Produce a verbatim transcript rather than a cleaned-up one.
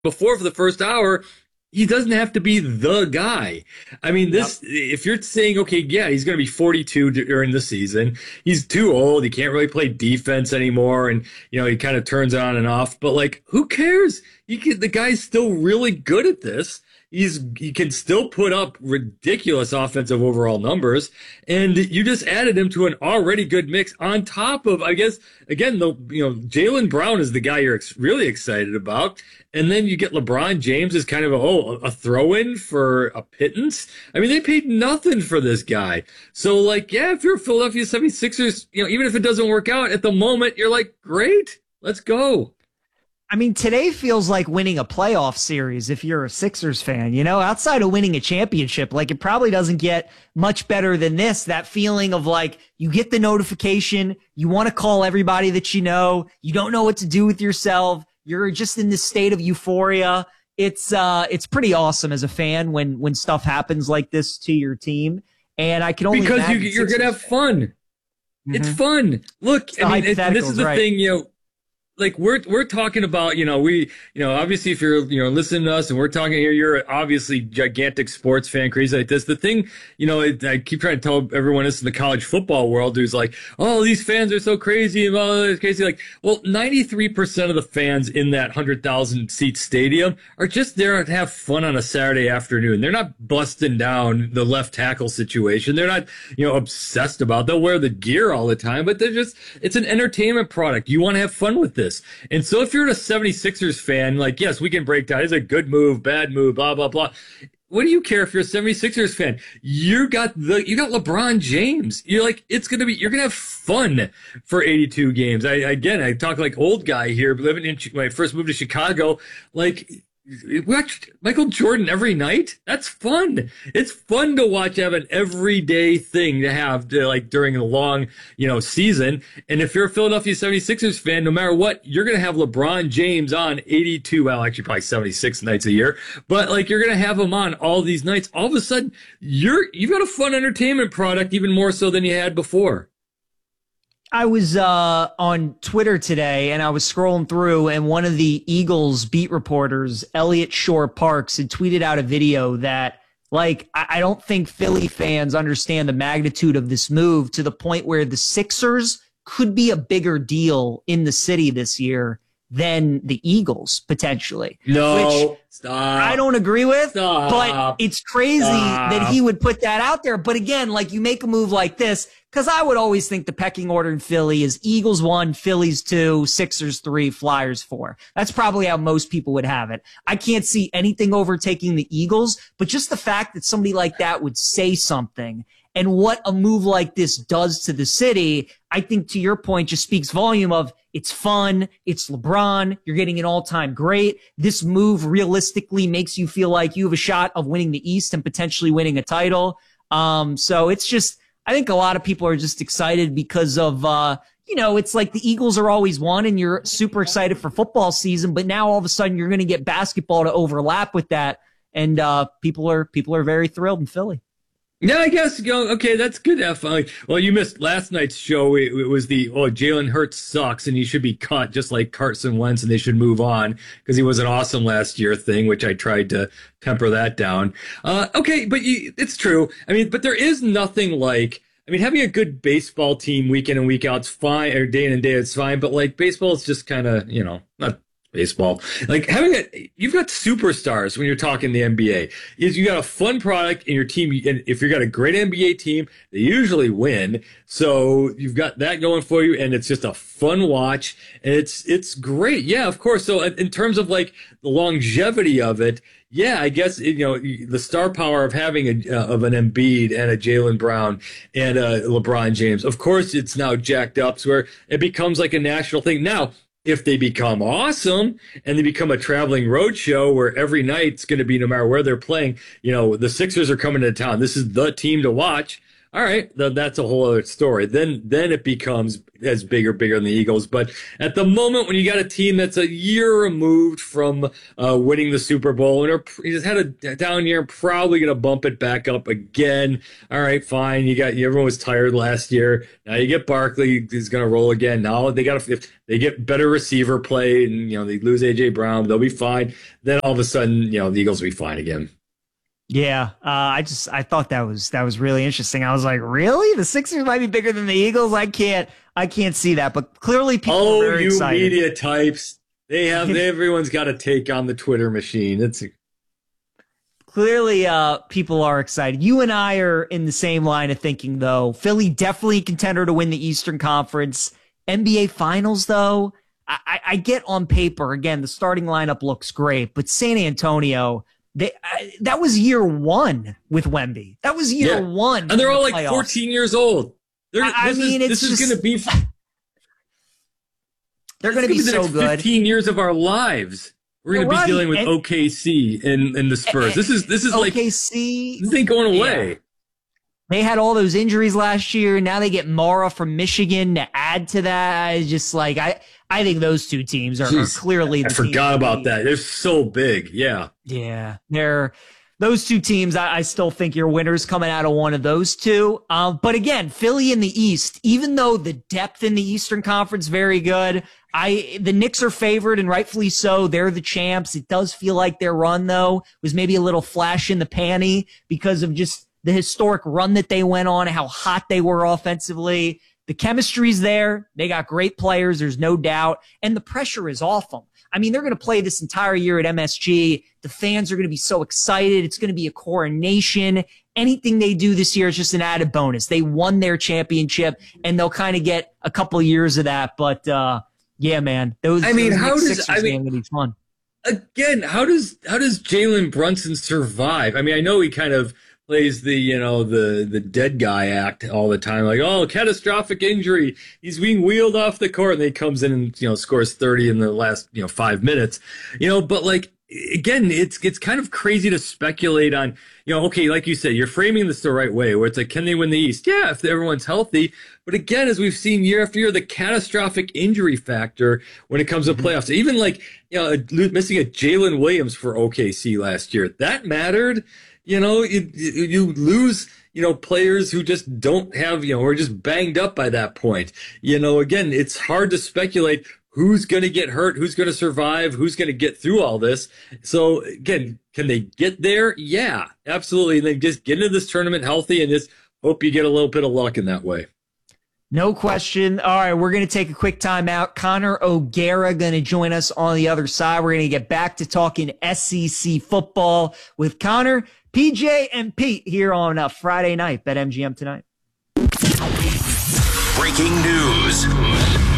before for the first hour, he doesn't have to be the guy. I mean, this, yep. If you're saying, okay, yeah, he's going to be forty-two during the season. He's too old. He can't really play defense anymore. And, you know, he kind of turns on and off. But, like, who cares? He can, the guy's still really good at this. He's he can still put up ridiculous offensive overall numbers, and you just added him to an already good mix on top of, I guess, again, the you know Jaylen Brown is the guy you're ex- really excited about, and then you get LeBron James as kind of a oh a throw-in for a pittance. I mean, they paid nothing for this guy, so like yeah, if you're a Philadelphia seventy-sixers, you know even if it doesn't work out at the moment, you're like great, let's go. I mean, today feels like winning a playoff series if you're a Sixers fan, you know, outside of winning a championship. Like, it probably doesn't get much better than this. That feeling of like, you get the notification, you want to call everybody that you know, you don't know what to do with yourself. You're just in this state of euphoria. It's, uh, it's pretty awesome as a fan when, when stuff happens like this to your team. And I can only because you, you're going to have fun. Mm-hmm. It's fun. Look, it's I mean, it, this is the right. thing, you know, like we're we're talking about, you know, we, you know, obviously if you're, you know, listening to us and we're talking here, you're obviously gigantic sports fan, crazy like this. The thing, you know, it, I keep trying to tell everyone this in the college football world who's like, oh, these fans are so crazy and all this crazy. Like, well, ninety-three percent of the fans in that one hundred thousand seat stadium are just there to have fun on a Saturday afternoon. They're not busting down the left tackle situation. They're not, you know, obsessed about it. They'll wear the gear all the time, but they're just, it's an entertainment product. You want to have fun with this. And so if you're a seventy-sixers fan, like, yes, we can break down. It's a good move, bad move, blah, blah, blah. What do you care if you're a seventy-sixers fan? You got the, you got LeBron James. You're like, it's going to be, you're going to have fun for eighty-two games. I, again, I talk like old guy here, living in, when I first moved to Chicago, like, we watched Michael Jordan every night. That's fun. It's fun to watch, have an everyday thing to have to, like during a long, you know, season. And if you're a Philadelphia seventy-sixers fan, no matter what, you're going to have LeBron James on eighty-two, well, actually probably seventy-six nights a year, but like you're going to have him on all these nights. All of a sudden, you're, you've got a fun entertainment product even more so than you had before. I was uh, on Twitter today, and I was scrolling through, and one of the Eagles beat reporters, Elliot Shore Parks, had tweeted out a video that, like, I, I don't think Philly fans understand the magnitude of this move to the point where the Sixers could be a bigger deal in the city this year than the Eagles, potentially. No, which stop. I don't agree with, stop. But it's crazy stop. that he would put that out there. But again, like, you make a move like this, because I would always think the pecking order in Philly is Eagles one, Phillies two, Sixers three, Flyers four. That's probably how most people would have it. I can't see anything overtaking the Eagles, but just the fact that somebody like that would say something and what a move like this does to the city, I think to your point just speaks volume of it's fun, it's LeBron, you're getting an all-time great. This move realistically makes you feel like you have a shot of winning the East and potentially winning a title. Um, so it's just, I think a lot of people are just excited because of, uh, you know, it's like the Eagles are always one and you're super excited for football season, but now all of a sudden you're going to get basketball to overlap with that. And, uh, people are, people are very thrilled in Philly. Yeah, I guess, you know, okay, that's good to have fun. Well, you missed last night's show. It, it was the, oh, Jalen Hurts sucks and he should be cut just like Carson Wentz and they should move on because he wasn't awesome last year thing, which I tried to temper that down. Uh, okay, but you, it's true. I mean, but there is nothing like, I mean, having a good baseball team week in and week out's fine, or day in and day out's fine, but like baseball is just kind of, you know, not baseball. Like having a, you've got superstars when you're talking the N B A. Is you got a fun product in your team, and if you've got a great N B A team, they usually win. So you've got that going for you, and it's just a fun watch, and it's it's great. Yeah, of course. So in terms of like the longevity of it, yeah, I guess you know the star power of having a uh, of an Embiid and a Jaylen Brown and a LeBron James. Of course, it's now jacked up to where it becomes like a national thing now. If they become awesome and they become a traveling road show where every night's going to be, no matter where they're playing, you know, the Sixers are coming to town. This is the team to watch. all right, th- that's a whole other story. Then then it becomes as bigger, bigger than the Eagles. But at the moment, when you got a team that's a year removed from uh, winning the Super Bowl and are, you just had a down year, probably going to bump it back up again. All right, fine. You got everyone was tired last year. Now you get Barkley, he's going to roll again. Now they got if they get better receiver play, and you know they lose A J Brown, they'll be fine. Then all of a sudden, you know the Eagles will be fine again. Yeah, uh, I just I thought that was that was really interesting. I was like, really, the Sixers might be bigger than the Eagles? I can't I can't see that, but clearly people oh, are very you excited. Media types, they have everyone's got to take on the Twitter machine. It's clearly uh, people are excited. You and I are in the same line of thinking, though. Philly definitely a contender to win the Eastern Conference. N B A Finals, though, I, I, I get on paper again the starting lineup looks great, but San Antonio. They, I, that was year one with Wemby. That was year yeah. one. And they're all the like fourteen years old. They're, I, this I mean, is, it's this is going to be. They're going to be so next good. fifteen years of our lives. We're going to right. be dealing with and, O K C and, and the Spurs. This is this is O K C, like O K C. This ain't going away. Yeah. They had all those injuries last year. Now they get Mara from Michigan to add to that. It's just like I, I think those two teams are, are clearly. I the forgot teams about that. They're so big. Yeah. Yeah, they're those two teams. I, I still think your winners coming out of one of those two. Um, but again, Philly in the East, even though the depth in the Eastern Conference very good, I the Knicks are favored and rightfully so. They're the champs. It does feel like their run though was maybe a little flash in the panty because of just the historic run that they went on, how hot they were offensively. The chemistry's there. They got great players. There's no doubt. And the pressure is off them. I mean, they're going to play this entire year at M S G. The fans are going to be so excited. It's going to be a coronation. Anything they do this year is just an added bonus. They won their championship, and they'll kind of get a couple of years of that. But, uh, yeah, man, those, I mean, those how does, I mean, going to be fun. Again, how does, how does Jalen Brunson survive? I mean, I know he kind of plays the, you know, the, the dead guy act all the time. Like, oh, catastrophic injury. He's being wheeled off the court, and then he comes in and, you know, scores thirty in the last, you know, five minutes, you know, but like, again, it's, it's kind of crazy to speculate on, you know, okay, like you said, you're framing this the right way where it's like, can they win the East? Yeah, if everyone's healthy. But again, as we've seen year after year, the catastrophic injury factor when it comes to playoffs, even like, you know, missing a Jalen Williams for O K C last year, that mattered. You know, you, you lose, you know, players who just don't have, you know, are just banged up by that point. You know, again, it's hard to speculate who's going to get hurt, who's going to survive, who's going to get through all this. So again, can they get there? Yeah, absolutely. And then just get into this tournament healthy and just hope you get a little bit of luck in that way. No question. All right, we're going to take a quick time out. Connor O'Gara going to join us on the other side. We're going to get back to talking S E C football with Connor, P J, and Pete here on a Friday night. Bet M G M tonight. Breaking news.